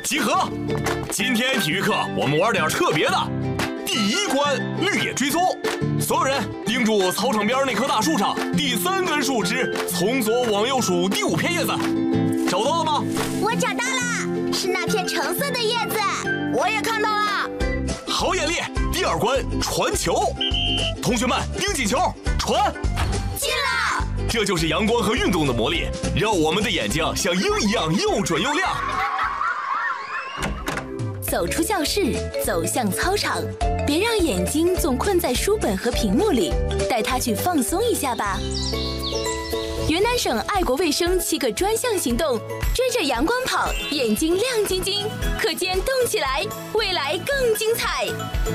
集合！今天体育课我们玩点特别的。第1关绿野追踪，所有人盯住操场边那棵大树上第3根树枝，从左往右数第5片叶子，找到了吗？ 我找到了，是那片橙色的叶子。 我也看到了。 好眼力！第2关传球，同学们盯紧球，传。 进了！ 这就是阳光和运动的魔力，让我们的眼睛像鹰一样又准又亮。 走出教室，走向操场，别让眼睛总困在书本和屏幕里，带它去放松一下吧。云南省爱国卫生7个专项行动，追着阳光跑，眼睛亮晶晶，课间动起来，未来更精彩。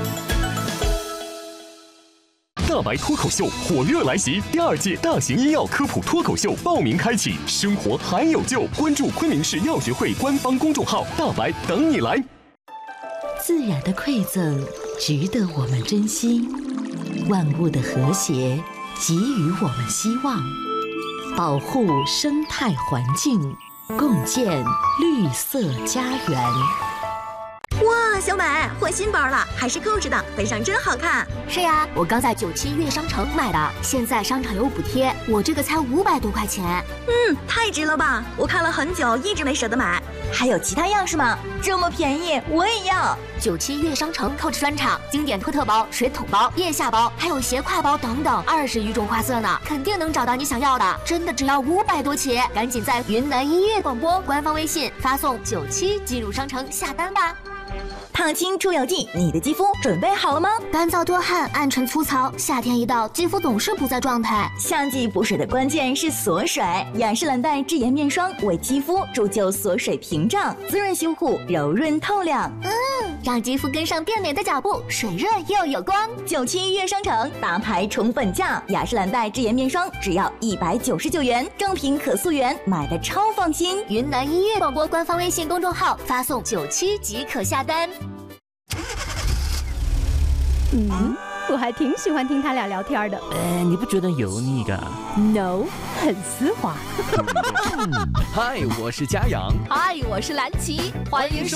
大白脱口秀火热来袭，第2届大型医药科普脱口秀报名开启，生活还有救，关注昆明市药学会官方公众号，大白等你来。 自然的馈赠值得我们珍惜，万物的和谐给予我们希望，保护生态环境，共建绿色家园。 哇，小美换新包了，还是购置的，背上真好看。 是呀，我刚在97悦商城买的，现在商场有补贴，我这个才500多块钱。 太值了吧！我看了很久，一直没舍得买。还有其他样式吗？这么便宜，我也要。 97悦商城购置专场，经典托特包、水桶包、腋下包，还有斜挎包等等，20余种花色呢，肯定能找到你想要的。真的只要500多起，赶紧在云南音乐广播官方微信发送97进入商城下单吧。 烫青出油剂，你的肌肤准备好了吗？ 干燥多汗、暗沉粗糙，夏天一到，肌肤总是不在状态。 夏季补水的关键是锁水，雅诗兰黛智颜面霜为肌肤铸就锁水屏障，滋润修护，柔润透亮。 让肌肤跟上变美的脚步，水润又有光。 97悦商城大牌宠粉价，雅诗兰黛智颜面霜只要199元，正品可溯源，买的超放心。 云南音乐广播官方微信公众号发送97即可下单。 我还挺喜欢听他俩聊天的。 你不觉得油腻的 ？No， 很丝滑。 嗨，我是嘉阳。 嗨，我是蓝琪，欢迎